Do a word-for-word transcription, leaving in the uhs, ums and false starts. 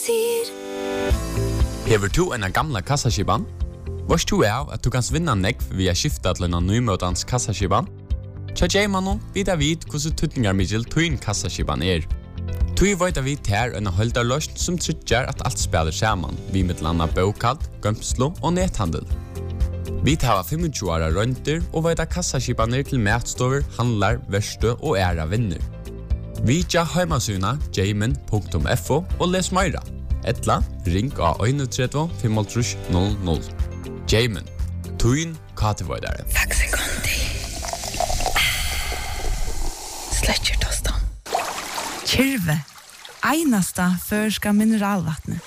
sier. Hever du en gamla kassaskiban? Vars du er at du kan vinna nekv via skifta til en nymøtans kassaskiban? Tja J-mannen vidar vid hvordan tutningar middel tuin kassaskiban er. Tui veit vi ter en holdarløst som tryggjar at alt spiller saman, vi mittlanda bokad, gømslo og nethandel. Vi tar tjue åra rønter og veit kassaskibaner til matstover, handlar, verste og æra vinner. Vi tja heimasuna jamin punktum f o og les meira. Etla, ring av tre ett fem tre null null. Jamin, tuin katevoidare. Faxe kondi. Sletcher tostan. Kyrve, einasta førska mineralvattnet.